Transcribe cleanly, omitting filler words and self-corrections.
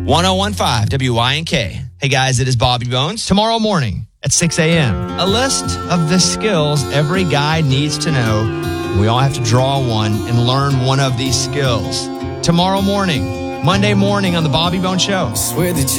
1015 WYNK. Hey guys, it is Bobby Bones. Tomorrow morning at 6 a.m., a list of the skills every guy needs to know. We all have to draw one and learn one of these skills. Tomorrow morning, Monday morning on the Bobby Bones Show.